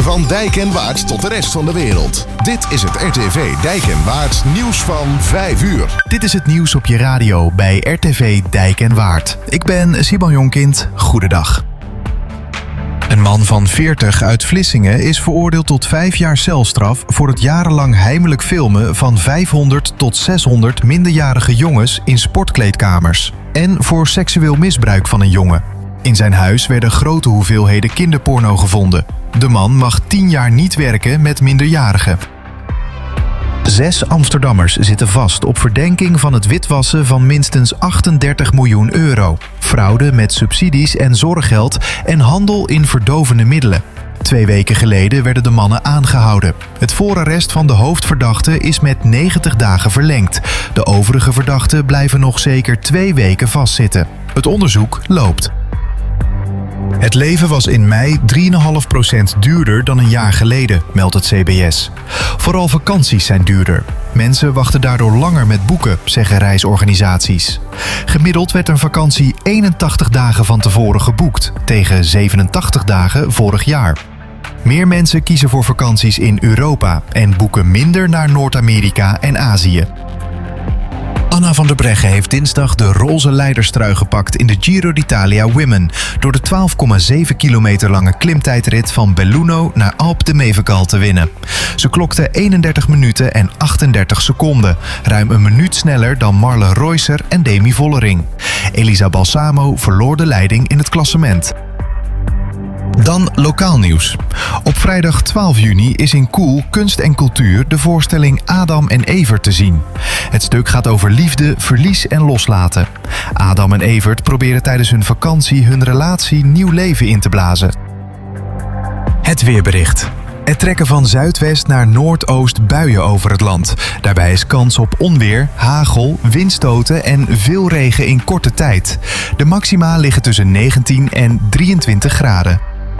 Van Dijk en Waard tot de rest van de wereld. Dit is het RTV Dijk en Waard nieuws van 5 uur. Dit is het nieuws op je radio bij RTV Dijk en Waard. Ik ben Simon Jonkind. Goedendag. Een man van 40 uit Vlissingen is veroordeeld tot 5 jaar celstraf voor het jarenlang heimelijk filmen van 500 tot 600 minderjarige jongens in sportkleedkamers. En voor seksueel misbruik van een jongen. In zijn huis werden grote hoeveelheden kinderporno gevonden. De man mag 10 jaar niet werken met minderjarigen. 6 Amsterdammers zitten vast op verdenking van het witwassen van minstens 38 miljoen euro. Fraude met subsidies en zorggeld en handel in verdovende middelen. 2 weken geleden werden de mannen aangehouden. Het voorarrest van de hoofdverdachte is met 90 dagen verlengd. De overige verdachten blijven nog zeker 2 weken vastzitten. Het onderzoek loopt. Het leven was in mei 3,5% duurder dan een jaar geleden, meldt het CBS. Vooral vakanties zijn duurder. Mensen wachten daardoor langer met boeken, zeggen reisorganisaties. Gemiddeld werd een vakantie 81 dagen van tevoren geboekt, tegen 87 dagen vorig jaar. Meer mensen kiezen voor vakanties in Europa en boeken minder naar Noord-Amerika en Azië. Anna van der Breggen heeft dinsdag de roze leiderstrui gepakt in de Giro d'Italia Women door de 12,7 kilometer lange klimtijdrit van Belluno naar Alpe de Mevecal te winnen. Ze klokte 31 minuten en 38 seconden, ruim een minuut sneller dan Marle Reusser en Demi Vollering. Elisa Balsamo verloor de leiding in het klassement. Dan lokaal nieuws. Op vrijdag 12 juni is in Koel Kunst en Cultuur de voorstelling Adam en Evert te zien. Het stuk gaat over liefde, verlies en loslaten. Adam en Evert proberen tijdens hun vakantie hun relatie nieuw leven in te blazen. Het weerbericht. Er trekken van zuidwest naar noordoost buien over het land. Daarbij is kans op onweer, hagel, windstoten en veel regen in korte tijd. De maxima liggen tussen 19 en 23 graden.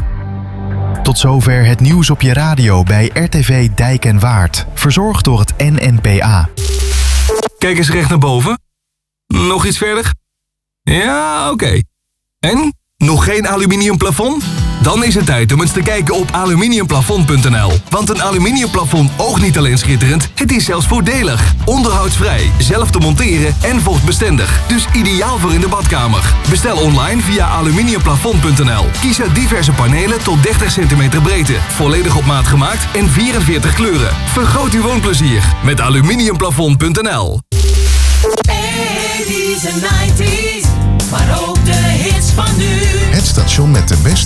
Tot zover het nieuws op je radio bij RTV Dijk en Waard. Verzorgd door het NNPA. Kijk eens recht naar boven. Nog iets verder? Ja, oké. En? Nog geen aluminium plafond? Dan is het tijd om eens te kijken op aluminiumplafond.nl. Want een aluminiumplafond oogt niet alleen schitterend, het is zelfs voordelig. Onderhoudsvrij, zelf te monteren en vochtbestendig. Dus ideaal voor in de badkamer. Bestel online via aluminiumplafond.nl. Kies uit diverse panelen tot 30 cm breedte. Volledig op maat gemaakt en 44 kleuren. Vergroot uw woonplezier met aluminiumplafond.nl. 80s en 90s, maar ook de hits van nu. Het station met de beste